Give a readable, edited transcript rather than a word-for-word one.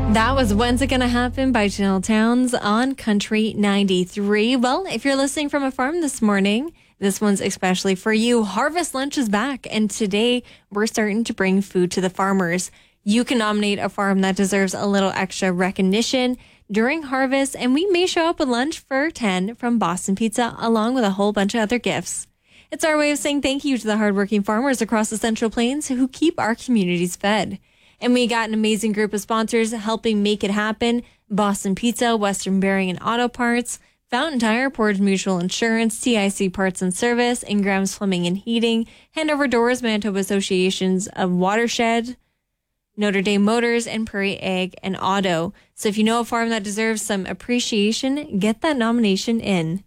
That was When's It Gonna Happen by Janelle Towns on Country 93. Well, if you're listening from a farm this morning, this one's especially for you. Harvest Lunch is back, and today we're starting to bring food to the farmers. You can nominate a farm that deserves a little extra recognition during harvest, and we may show up with lunch for 10 from Boston Pizza, along with a whole bunch of other gifts. It's our way of saying thank you to the hardworking farmers across the Central Plains who keep our communities fed. And we got an amazing group of sponsors helping make it happen. Boston Pizza, Western Bearing and Auto Parts, Fountain Tire, Portage Mutual Insurance, TIC Parts and Service, Ingram's Plumbing and Heating, Hanover Doors, Manitoba Associations of Watershed, Notre Dame Motors, and Prairie Ag and Auto. So if you know a farm that deserves some appreciation, get that nomination in.